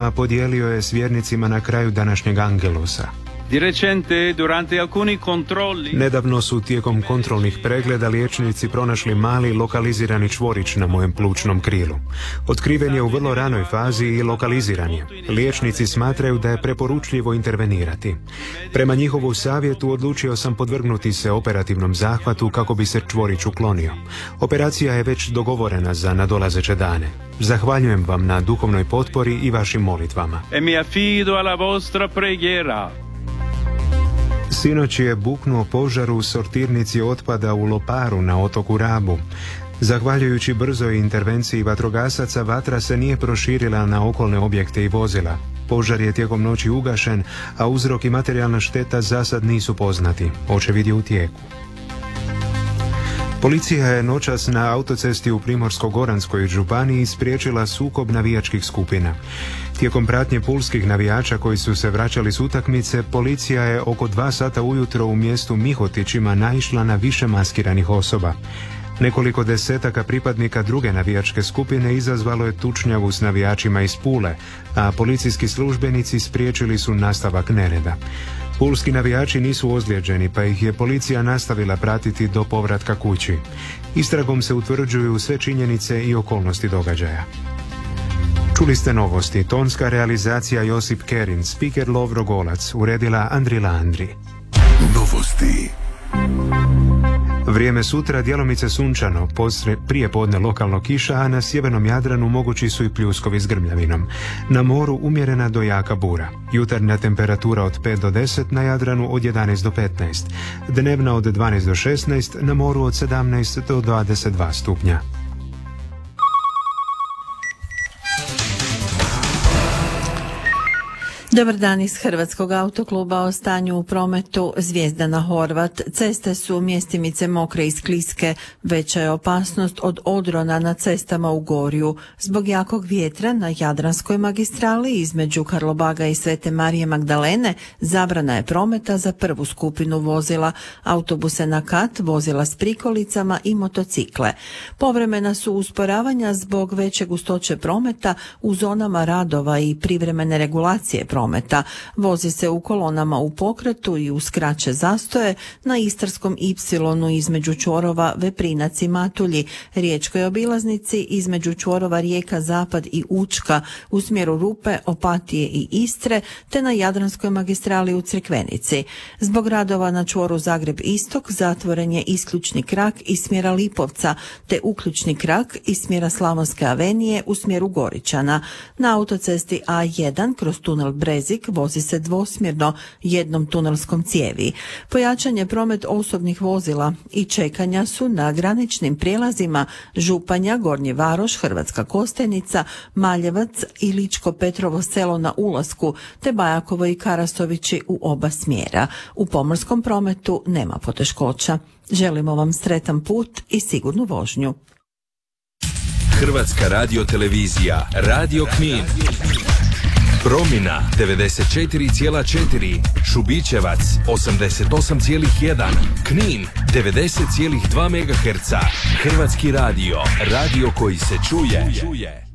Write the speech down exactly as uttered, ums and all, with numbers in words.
a podijelio je s vjernicima na kraju današnjeg Angelusa. Di recente, durante alcuni controlli... Nedavno su tijekom kontrolnih pregleda liječnici pronašli mali lokalizirani čvorić na mojem plućnom krilu. Otkriven je u vrlo ranoj fazi i lokaliziran je. Liječnici smatraju da je preporučljivo intervenirati. Prema njihovu savjetu odlučio sam podvrgnuti se operativnom zahvatu kako bi se čvorić uklonio. Operacija je već dogovorena za nadolazeće dane. Zahvaljujem vam na duhovnoj potpori i vašim molitvama. E mi affido alla vostra preghiera. Sinoć je buknuo požar u sortirnici otpada u Loparu na otoku Rabu. Zahvaljujući brzoj intervenciji vatrogasaca, vatra se nije proširila na okolne objekte i vozila. Požar je tijekom noći ugašen, a uzrok i materijalna šteta zasad nisu poznati. Očevid je u tijeku. Policija je noćas na autocesti u Primorsko-goranskoj županiji spriječila sukob navijačkih skupina. Tijekom pratnje pulskih navijača koji su se vraćali s utakmice, policija je oko dva sata ujutro u mjestu Mihotićima naišla na više maskiranih osoba. Nekoliko desetaka pripadnika druge navijačke skupine izazvalo je tučnjavu s navijačima iz Pule, a policijski službenici spriječili su nastavak nereda. Pulski navijači nisu ozlijeđeni, pa ih je policija nastavila pratiti do povratka kući. Istragom se utvrđuju sve činjenice i okolnosti događaja. Čuli ste novosti. Tonska realizacija Josip Kerin, spiker Lovro Golac, uredila Andrila Andri. Novosti. Vrijeme sutra djelomice sunčano, posre prije podne lokalno kiša, a na sjevernom Jadranu mogući su i pljuskovi s grmljavinom. Na moru umjerena do jaka bura. Jutarnja temperatura od pet do deset, na Jadranu od jedanaest do petnaest. Dnevna od dvanaest do šesnaest, na moru od sedamnaest do dvadeset dva stupnja. Dobar dan iz Hrvatskog autokluba. O stanju u prometu. Zvijezdana Horvat. Ceste su mjestimice mokre i skliske. Veća je opasnost od odrona na cestama u Gorju. Zbog jakog vjetra na Jadranskoj magistrali između Karlobaga i Svete Marije Magdalene zabrana je prometa za prvu skupinu vozila, autobuse na kat, vozila s prikolicama i motocikle. Povremena su usporavanja zbog veće gustoće prometa u zonama radova i privremene regulacije prometa. prometa. Vozi se u kolonama u pokretu i uz kraće zastoje na Istarskom ipsilonu između čvorova Veprinac i Matulji, riječkoj obilaznici između čvorova Rijeka Zapad i Učka u smjeru Rupe, Opatije i Istre, te na Jadranskoj magistrali u Crikvenici. Zbog radova na čvoru Zagreb Istok zatvoren je isključni krak iz smjera Lipovca, te uključni krak iz smjera Slavonske avenije u smjeru Goričana. Na autocesti A jedan kroz tunel Brezik vozi se dvosmjerno jednom tunelskom cijevi. Pojačan je promet osobnih vozila i čekanja su na graničnim prijelazima Županja, Gornji Varoš, Hrvatska Kostajnica, Maljevac i Ličko Petrovo selo na ulasku, te Bajakovo i Karasovići u oba smjera. U pomorskom prometu nema poteškoća. Želimo vam sretan put i sigurnu vožnju. Hrvatska radiotelevizija, Radio Knin. Promina devedeset četiri zarez četiri, Šubićevac osamdeset osam zarez jedan, Knin devedeset zarez dva megaherca. Hrvatski radio, radio koji se čuje.